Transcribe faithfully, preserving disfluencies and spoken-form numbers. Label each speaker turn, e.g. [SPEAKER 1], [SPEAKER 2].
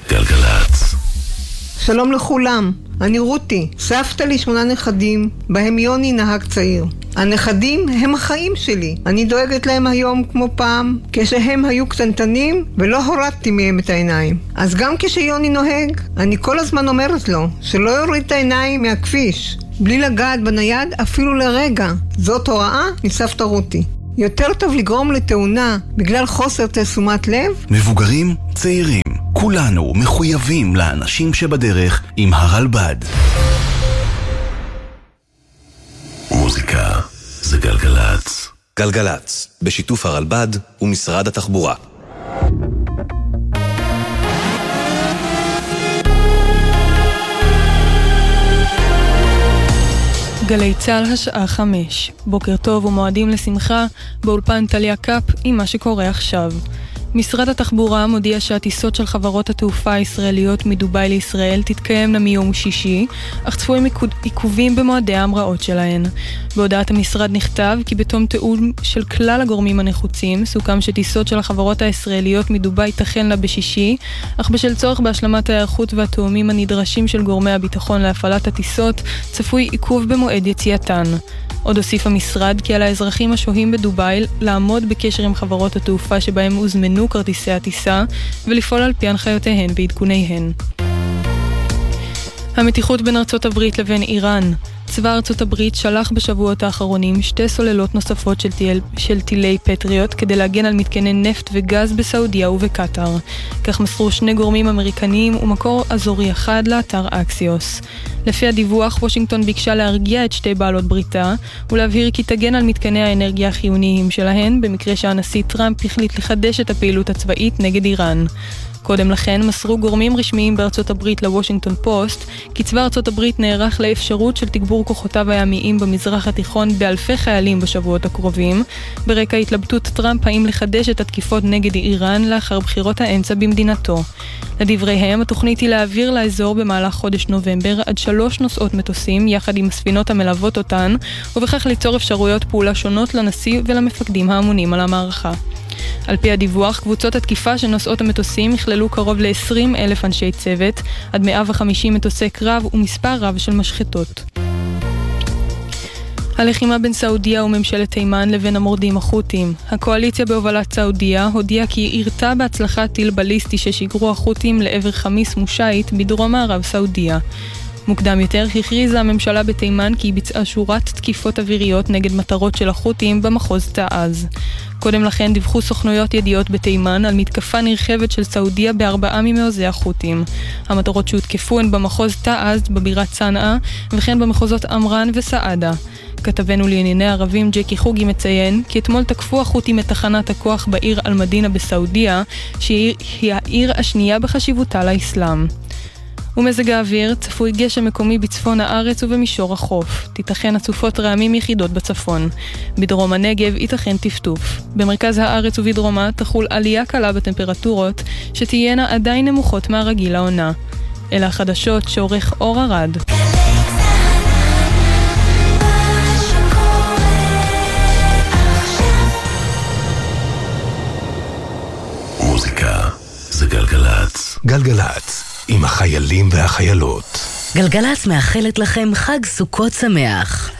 [SPEAKER 1] גלגלצ.
[SPEAKER 2] שלום לכולם, אני רותי, סבתא לי שמונה נכדים, בהם יוני נהג צעיר. הנכדים הם החיים שלי, אני דואגת להם היום כמו פעם, כשהם היו קטנטנים ולא הורדתי מהם את העיניים. אז גם כשיוני נוהג, אני כל הזמן אומרת לו שלא יוריד את העיניים מהכביש, בלי לגעת בנייד אפילו לרגע. זאת הוראה מסבתא רותי. יותר טוב לגרום לתאונה בגלל חוסר תשומת לב.
[SPEAKER 1] מבוגרים, צעירים, כולנו מחויבים לאנשים שבדרך עם הרלב"ד. מוזיקה זה גלגלצ.
[SPEAKER 3] גלגלצ, בשיתוף הרלב"ד ומשרד התחבורה.
[SPEAKER 4] גלי צהל השעה חמש. בוקר טוב ומועדים לשמחה, באולפן טליה קאפ עם מה שקורה עכשיו. משרד התחבורה מודיע שהטיסות של חברות התעופה הישראליות מדובאי לישראל תתקיימנה מיום שישי, אך צפויים עיכובים במועדי ההמראות שלהן. בהודעת המשרד נכתב כי בתום תיאום של כלל הגורמים הנחוצים, סוכם שטיסות של החברות הישראליות מדובאי תחלנה בשישי, אך בשל צורך בהשלמת ההיערכות והתאומים הנדרשים של גורמי הביטחון להפעלת הטיסות, צפוי עיכוב במועד יציאתן. עוד הוסיף המשרד כי על האזרחים השוהים בדובאי לעמוד בקשר עם חברות התעופה שבהם הוזמנו כרטיסי הטיסה ולפעול על פי הנחיותיהן ועדכוניהן. המתיחות בין ארצות הברית לבין איראן. צבא ארצות הברית שלח בשבועות האחרונים שתי סוללות נוספות של, טיל, של טילי פטריוט כדי להגן על מתקני נפט וגז בסעודיה ובקטר. כך מסרו שני גורמים אמריקניים ומקור אזורי אחד לאתר אקסיוס. לפי הדיווח, וושינגטון ביקשה להרגיע את שתי בעלות בריתה ולהבהיר כי תגן על מתקני האנרגיה החיוניים שלהן במקרה שהנשיא טראמפ החליט לחדש את הפעילות הצבאית נגד איראן. קודם לכן מסרו גורמים רשמיים בארצות הברית לוושינגטון פוסט כי צבא ארצות הברית נערך לאפשרות של תגבור כוחותיו הימיים במזרח התיכון באלפי חיילים בשבועות הקרובים, ברקע התלבטות טראמפ האם לחדש את התקיפות נגד איראן לאחר בחירות האמצע במדינתו. לדבריהם, התוכנית היא להעביר לאזור במהלך חודש נובמבר עד שלוש נוסעות מטוסים יחד עם הספינות המלוות אותן, ובכך ליצור אפשרויות פעולה שונות לנשיא ולמפקדים האמונים על המערכה. על פי הדיווח, קבוצות התקיפה של נוסעות המטוסים יכללו קרוב ל-עשרים אלף אנשי צוות, עד מאה וחמישים מטוסי קרב ומספר רב של משחטות. הלחימה בין סעודיה וממשלת תימן לבין המורדים החות'ים. הקואליציה בהובלת סעודיה הודיעה כי היא עירתה בהצלחת טיל בליסטי ששיגרו החות'ים לעבר חמיס מושייט בדרום מערב סעודיה. מוקדם יותר הכריזה הממשלה בתימן כי היא ביצעה שורת תקיפות אוויריות נגד מטרות של החות'ים במחוז תעז. קודם לכן דיווחו סוכנויות ידיעות בתימן על מתקפה נרחבת של סעודיה בארבעה ממעוזי החות'ים. המטרות שהותקפו הן במחוז תעז בבירת צנעה וכן במחוזות אמרן וסעדה. כתבנו לענייני ערבים ג'קי חוגי מציין כי אתמול תקפו החות'ים את תחנת הכוח בעיר אל-מדינה בסעודיה, שהיא העיר השנייה בחשיבותה לאסלאם. ומזג האוויר, צפוי גשם מקומי בצפון הארץ ובמישור החוף. תיתכן הצופות רעמים יחידות בצפון. בדרום הנגב ייתכן טפטוף. במרכז הארץ ובדרומה תחול עלייה קלה בטמפרטורות, שתהיינה עדיין נמוכות מהרגיל לעונה. אלה החדשות שעורך אור ארד.
[SPEAKER 1] מוזיקה זה גלגלצ.
[SPEAKER 5] גלגלצ. עם החיילים והחיילות.
[SPEAKER 6] גלגלצ מאחלת לכם חג סוכות שמח.